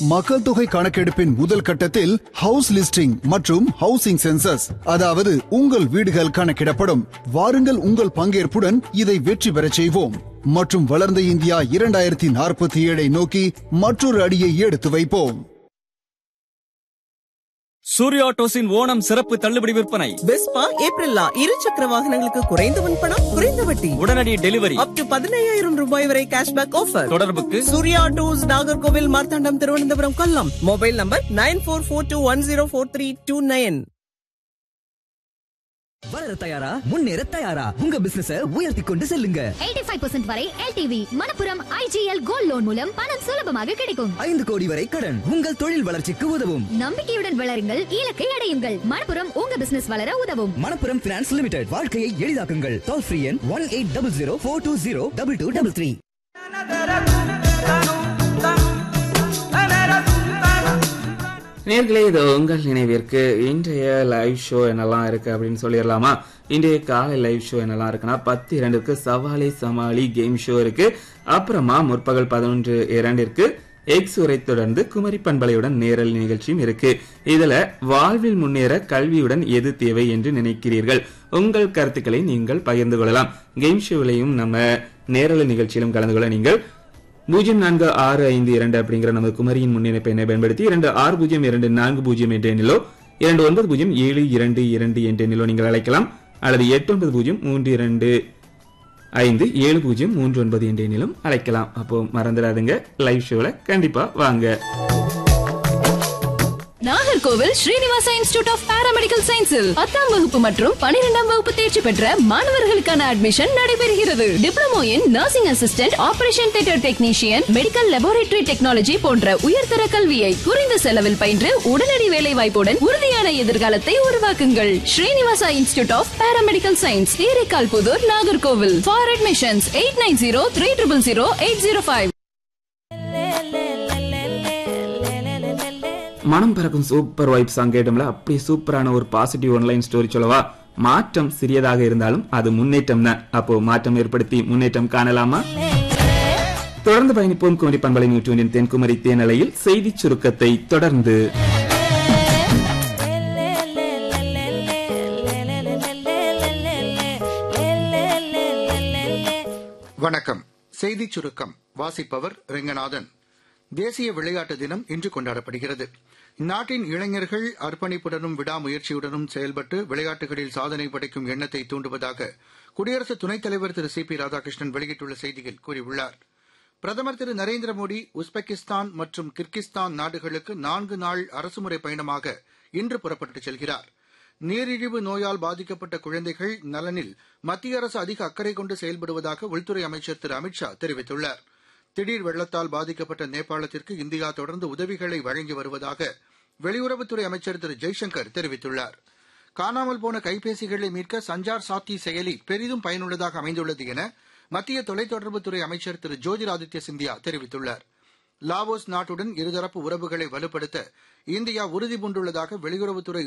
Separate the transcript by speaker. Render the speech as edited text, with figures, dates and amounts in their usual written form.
Speaker 1: மக்கள் தொகை கணக்கெடுப்பின் முதல் கட்டத்தில் ஹவுஸ் லிஸ்டிங் மற்றும் ஹவுசிங் சென்சஸ், அதாவது உங்கள் வீடுகள் கணக்கிடப்படும். வாருங்கள், உங்கள் பங்கேற்புடன் இதை வெற்றி பெறச் செய்வோம் மற்றும் வளர்ந்த இந்தியா 2047 நோக்கி மற்றொரு அடியை எடுத்து வைப்போம்.
Speaker 2: சூர்யா ஆட்டோஸின் ஓணம் சிறப்பு தள்ளுபடி விற்பனை.
Speaker 3: வெஸ்பா ஏப்ரல்லா இருசக்கர வாகனங்களுக்கு குறைந்த முன்பணம், குறைந்த வட்டி,
Speaker 2: உடனடி டெலிவரி,
Speaker 3: அப் டு 15,000 ரூபாய் வரை கேஷ்பேக் ஆஃபர்.
Speaker 2: தொடர்புக்கு
Speaker 3: Surya autos, Nagercoil, Marthandam, Thiruvananthapuram, Kollam. Mobile number 9442104329.
Speaker 4: வளர தயாரா, முன்னேற தயாரா, உங்க பிசினஸ உயர்த்தி கொண்டு செல்லுங்க.
Speaker 5: 85% வரை LTV Manappuram IGL gold loan மூலம் பணம் சுலபமாக கிடைக்கும்.
Speaker 4: 5 கோடி வரை கடன் உங்கள் தொழில் வளர்ச்சிக்கு உதவும்.
Speaker 5: நம்பிக்கையுடன் வளருங்கள், இலக்கை அடையுங்கள். மணப்புரம் உங்க பிசினஸ் வளர உதவும்.
Speaker 4: Manappuram finance limited. வாழ்க்கையை எளிதாக்குங்கள். டோல் ஃப்ரீ எண் 180042202233.
Speaker 6: நேர்களே, இது உங்கள் நினைவிற்கு இன்றைய லைவ் ஷோ என்னெல்லாம் இருக்கு அப்படின்னு சொல்லிடலாமா? இன்றைய காலை லைவ் ஷோ என்னெல்லாம் இருக்குன்னா 10:02 சவாலே சமாளி கேம் ஷோ இருக்கு. அப்புறமா முற்பகல் 11:02 எக்ஸ் உரை தொடர்ந்து குமரி பண்பலையுடன் நேரல் நிகழ்ச்சியும் இருக்கு. இதுல வாழ்வில் முன்னேற கல்வியுடன் எது தேவை என்று நினைக்கிறீர்கள்? உங்கள் கருத்துக்களை நீங்கள் பகிர்ந்து கொள்ளலாம். கேம் ஷோவிலையும் நம்ம நேரல் நிகழ்ச்சியிலும் கலந்து கொள்ள நீங்கள் 0462 அப்படிங்கிற நமது குமரியின் முன்னிணைப்பு எண்ணை பயன்படுத்தி 260240 என்ற எண்ணிலோ 290722 என்ற எண்ணிலோ நீங்கள் அழைக்கலாம். அல்லது 8903257039 என்ற எண்ணிலும் அழைக்கலாம். அப்போ மறந்துடாதுங்க, லைவ் ஷோல கண்டிப்பா வாங்க.
Speaker 7: Nagercoil Srinivasa institute of paramedical சயின்ஸில் 10ஆம் வகுப்பு மற்றும் 12ஆம் வகுப்பு தேர்ச்சி பெற்ற மாணவர்களுக்கான அட்மிஷன் நடைபெறுகிறது. Diploma in nursing assistant, operation theatre technician, medical laboratory technology போன்ற உயர்தர கல்வியை குறைந்த செலவில் பயின்று உடனடி வேலை வாய்ப்புடன் உறுதியான எதிர்காலத்தை உருவாக்குங்கள். Srinivasa institute of paramedical science, Theraikkal Pudur, Nagercoil. For admissions 8903000805.
Speaker 6: மனம் பறக்கும் சூப்பர் வைப் சாங் கேட்டோம்ல, அப்படியே சூப்பரான ஒரு பாசிட்டிவ் ஆன்லைன் ஸ்டோரி சொல்லவா? மாற்றம் சிறியதாக இருந்தாலும் அது முன்னேற்றம் தான். அப்போ மாற்றம் ஏற்படுத்தி முன்னேற்றம் காணலாமா? தொடர்ந்து பயணிப்போம். குமரி பண்பலை 101 தென்குமரி தேனலையில் செய்தி சுருக்கத்தை தொடர்ந்து.
Speaker 8: வணக்கம். செய்தி சுருக்கம் வாசிப்பவர் ரெங்கநாதன். தேசிய விளையாட்டு தினம் இன்று கொண்டாடப்படுகிறது. நாட்டின் இளைஞர்கள் அர்ப்பணிப்புடனும் விடாமுயற்சியுடனும் செயல்பட்டு விளையாட்டுகளில் சாதனை படைக்கும் எண்ணத்தை தூண்டுவதாக குடியரசு துணைத் தலைவர் திரு சி பி ராதாகிருஷ்ணன் வெளியிட்டுள்ள செய்தியில் கூறியுள்ளார். பிரதமர் திரு நரேந்திர மோடி உஸ்பெகிஸ்தான் மற்றும் கிர்கிஸ்தான் நாடுகளுக்கு 4 நாள் அரசுமுறை பயணமாக இன்று புறப்பட்டுச் செல்கிறார். நீரிழிவு நோயால் பாதிக்கப்பட்ட குழந்தைகள் நலனில் மத்திய அரசு அதிக அக்கறை கொண்டு செயல்படுவதாக உள்துறை அமைச்சர் திரு அமித்ஷா தெரிவித்துள்ளார். திடீர் வெள்ளத்தால் பாதிக்கப்பட்ட நேபாளத்திற்கு இந்தியா தொடர்ந்து உதவிகளை வழங்கி வருவதாக வெளியுறவுத்துறை அமைச்சர் திரு ஜெய்சங்கர் தெரிவித்துள்ளார். காணாமல் போன கைபேசிகளை மீட்க சஞ்சார் சாத்தி செயலி பெரிதும் பயனுள்ளதாக அமைந்துள்ளது என மத்திய தொலைத்தொடர்புத்துறை அமைச்சர் திரு ஜோதிராதித்ய சிந்தியா தெரிவித்துள்ளார். லாவோஸ் நாட்டுடன் இருதரப்பு உறவுகளை வலுப்படுத்த இந்தியா உறுதிபூண்டுள்ளதாக வெளியுறவுத்துறை